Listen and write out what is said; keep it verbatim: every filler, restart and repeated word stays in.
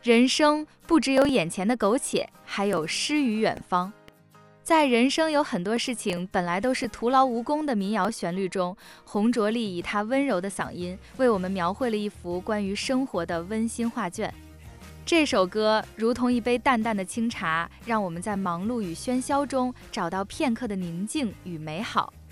人生不只有眼前的苟且，还有诗与远方。在人生有很多事情本来都是徒劳无功的民谣旋律中，洪卓立以他温柔的嗓音，为我们描绘了一幅关于生活的温馨画卷。这首歌如同一杯淡淡的清茶，让我们在忙碌与喧嚣中找到片刻的宁静与美好。